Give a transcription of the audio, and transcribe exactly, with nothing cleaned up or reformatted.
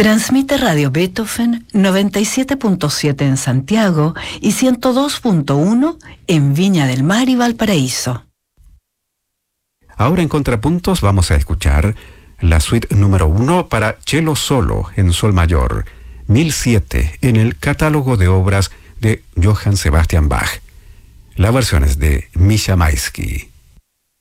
Transmite Radio Beethoven noventa y siete punto siete en Santiago y ciento dos punto uno en Viña del Mar y Valparaíso. Ahora en Contrapuntos vamos a escuchar la suite número uno para cello solo en sol mayor, mil siete, en el catálogo de obras de Johann Sebastian Bach. La versión es de Misha Maisky.